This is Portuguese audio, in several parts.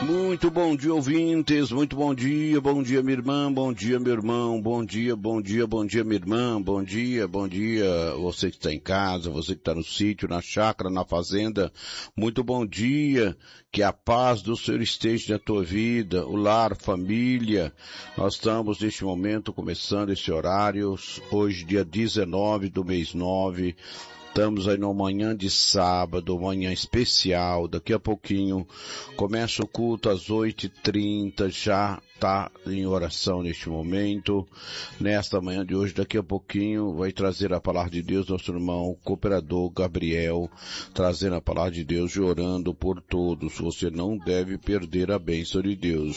Muito bom dia, ouvintes, muito bom dia minha irmã, bom dia meu irmão, bom dia minha irmã, bom dia, você que está em casa, você que está no sítio, na chácara, na fazenda, muito bom dia, que a paz do Senhor esteja na tua vida, o lar, família. Nós estamos neste momento começando esse horário, hoje dia 19 do mês 9, estamos aí numa manhã de sábado, manhã especial. Daqui a pouquinho começa o culto às 8h30, já está em oração neste momento. Nesta manhã de hoje, daqui a pouquinho, vai trazer a palavra de Deus nosso irmão, cooperador Gabriel, trazendo a palavra de Deus e orando por todos. Você não deve perder a bênção de Deus.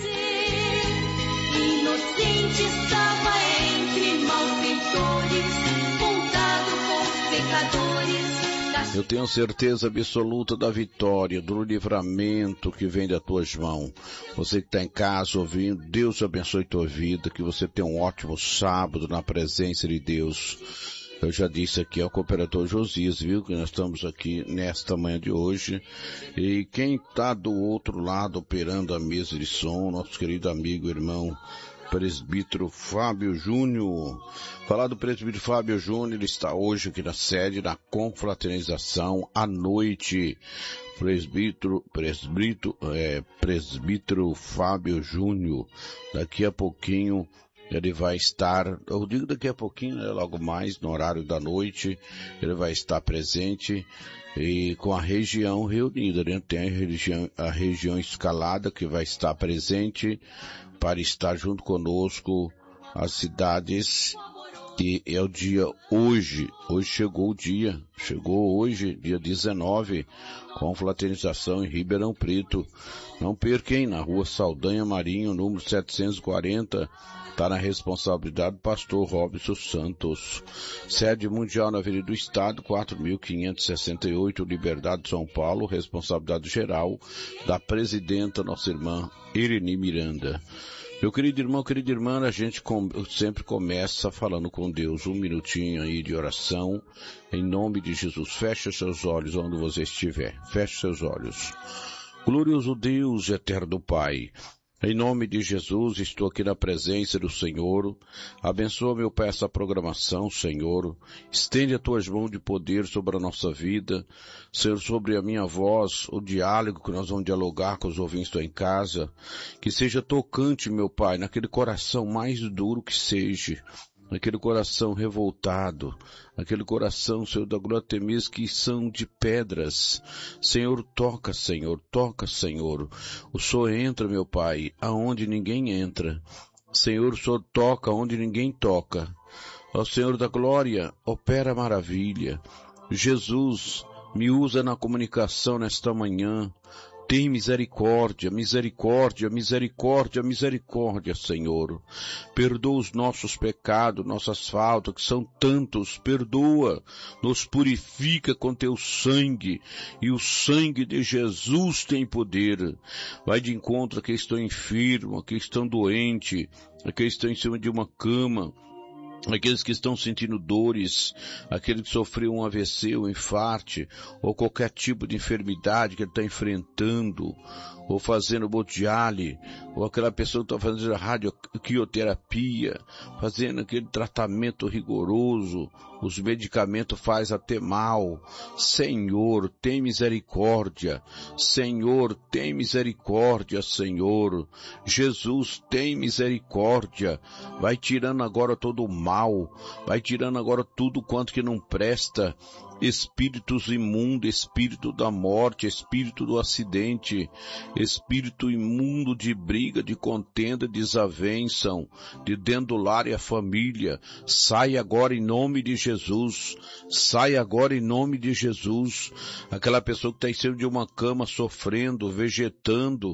Inocente estava entre malfeitores, eu tenho certeza absoluta da vitória, do livramento que vem das tuas mãos. Você que está em casa ouvindo, Deus abençoe tua vida, que você tenha um ótimo sábado na presença de Deus. Eu já disse aqui ao cooperador Josias, viu, que nós estamos aqui nesta manhã de hoje. E quem está do outro lado operando a mesa de som, nosso querido amigo, irmão, presbítero Fábio Júnior. Falar do presbítero Fábio Júnior, ele está hoje aqui na sede, na confraternização, à noite. Presbítero Fábio Júnior, daqui a pouquinho ele vai estar, eu digo daqui a pouquinho, logo mais no horário da noite, ele vai estar presente e com a região reunida, né? Tem a região escalada que vai estar presente para estar junto conosco, as cidades, que é o dia hoje chegou hoje, dia 19, com fraternização em Ribeirão Preto. Não perquem, na rua Saldanha Marinho, número 740, está na responsabilidade do pastor Robson Santos. Sede mundial na Avenida do Estado, 4.568, Liberdade, São Paulo, responsabilidade geral da presidenta, nossa irmã Irene Miranda. Meu querido irmão, querida irmã, a gente sempre começa falando com Deus, um minutinho aí de oração, em nome de Jesus. Feche seus olhos onde você estiver, feche seus olhos. Glorioso Deus, eterno Pai, em nome de Jesus, estou aqui na presença do Senhor. Abençoa, meu Pai, essa programação, Senhor. Estende as tuas mãos de poder sobre a nossa vida. Senhor, sobre a minha voz, o diálogo que nós vamos dialogar com os ouvintes em casa. Que seja tocante, meu Pai, naquele coração mais duro que seja. Naquele coração revoltado, aquele coração, Senhor, da glória temes que são de pedras. Senhor, toca, Senhor, toca, Senhor. O Senhor entra, meu Pai, aonde ninguém entra. Senhor, o Senhor toca onde ninguém toca. Ó Senhor da glória, opera maravilha. Jesus, me usa na comunicação nesta manhã. Tem misericórdia, misericórdia, misericórdia, misericórdia, Senhor. Perdoa os nossos pecados, nossas faltas, que são tantos. Perdoa, nos purifica com teu sangue. E o sangue de Jesus tem poder. Vai de encontro a quem estão enfermos, a quem estão doentes, a quem estão em cima de uma cama, aqueles que estão sentindo dores, aquele que sofreu um AVC, um infarte, ou qualquer tipo de enfermidade que ele está enfrentando, ou fazendo hemodiálise, ou aquela pessoa que está fazendo radioquimioterapia, fazendo aquele tratamento rigoroso, os medicamentos faz até mal. Senhor, tem misericórdia. Senhor, tem misericórdia, Senhor. Jesus, tem misericórdia. Vai tirando agora todo o mal, vai tirando agora tudo quanto que não presta. Espíritos imundos, espírito da morte, espírito do acidente, espírito imundo de briga, de contenda, de desavenção, de dentro do lar e a família, sai agora em nome de Jesus, sai agora em nome de Jesus. Aquela pessoa que está em cima de uma cama sofrendo, vegetando,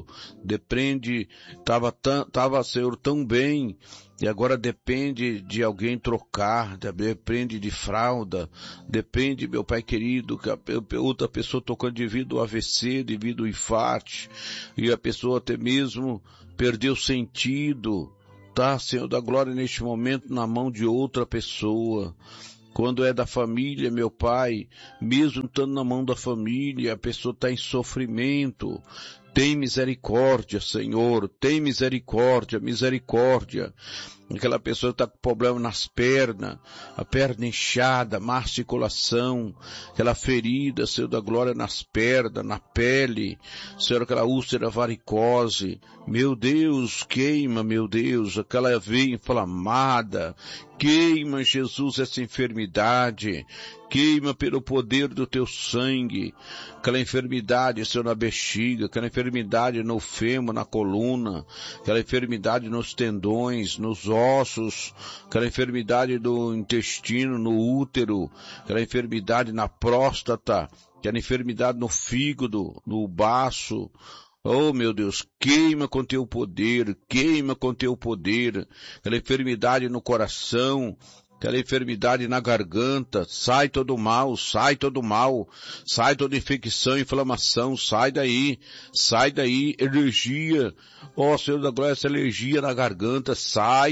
estava, Senhor, tão bem, e agora depende de alguém trocar, depende de fralda, depende, meu Pai querido, que a outra pessoa tocando devido ao AVC, devido ao infarte, e a pessoa até mesmo perdeu sentido, tá, Senhor da glória, neste momento na mão de outra pessoa. Quando é da família, meu Pai, mesmo estando na mão da família, a pessoa está em sofrimento, Tem misericórdia, Senhor, tem misericórdia, misericórdia. Aquela pessoa está com problema nas pernas, a perna inchada, má articulação, aquela ferida, Senhor da glória, nas pernas, na pele, Senhor, aquela úlcera varicose. Meu Deus, queima, meu Deus, aquela veia inflamada. Queima, Jesus, essa enfermidade. Queima pelo poder do teu sangue. Aquela enfermidade, Senhor, na bexiga, aquela enfermidade no fêmur, na coluna, aquela enfermidade nos tendões, nos ossos, aquela enfermidade do intestino, no útero, aquela enfermidade na próstata, aquela enfermidade no fígado, no baço. Oh, meu Deus, queima com teu poder, queima com teu poder, aquela enfermidade no coração, aquela enfermidade na garganta, sai todo mal, sai toda infecção, inflamação, sai daí, alergia, ó Senhor da glória, essa alergia na garganta, sai,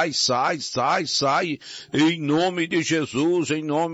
em nome de Jesus,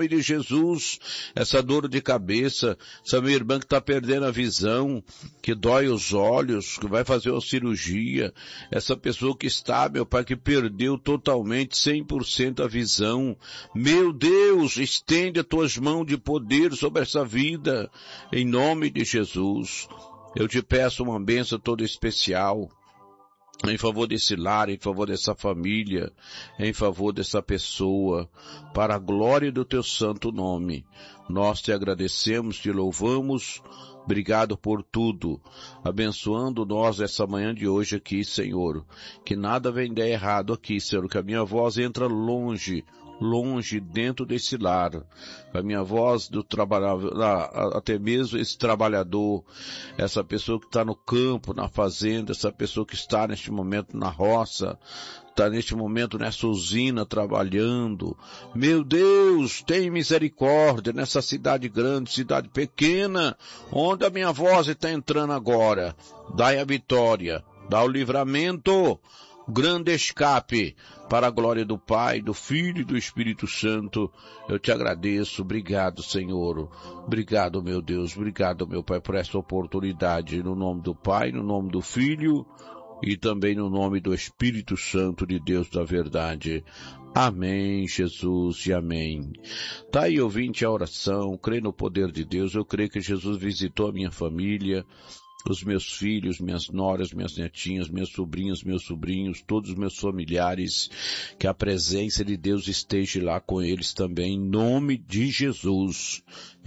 essa dor de cabeça, essa minha irmã que está perdendo a visão, que dói os olhos, que vai fazer uma cirurgia, essa pessoa que está, meu Pai, que perdeu totalmente, 100% a visão, meu Deus, estende as tuas mãos de poder sobre essa vida, em nome de Jesus. Eu te peço uma bênção toda especial, em favor desse lar, em favor dessa família, em favor dessa pessoa, para a glória do teu santo nome. Nós te agradecemos, te louvamos, obrigado por tudo, abençoando nós essa manhã de hoje aqui, Senhor, que nada venha dar errado aqui, Senhor, que a minha voz entra longe dentro desse lar, a minha voz do trabalhador, até mesmo esse trabalhador, essa pessoa que está no campo, na fazenda, essa pessoa que está neste momento na roça, está neste momento nessa usina trabalhando. Meu Deus, tem misericórdia nessa cidade grande, cidade pequena, onde a minha voz está entrando agora. Dai a vitória, dá o livramento, grande escape, para a glória do Pai, do Filho e do Espírito Santo. Eu te agradeço, obrigado, Senhor, obrigado, meu Deus, obrigado, meu Pai, por essa oportunidade, no nome do Pai, no nome do Filho, e também no nome do Espírito Santo de Deus da verdade. Amém, Jesus, e amém. Tá aí, ouvinte, a oração, crê no poder de Deus. Eu creio que Jesus visitou a minha família, os meus filhos, minhas noras, minhas netinhas, minhas sobrinhas, meus sobrinhos, todos os meus familiares, que a presença de Deus esteja lá com eles também, em nome de Jesus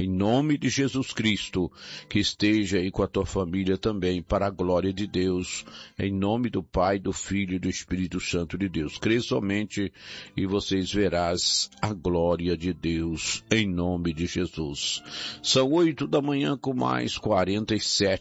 Cristo, que esteja aí com a tua família também, para a glória de Deus, em nome do Pai, do Filho e do Espírito Santo de Deus. Crê somente e vocês verás a glória de Deus, em nome de Jesus. São 8 da manhã com mais 47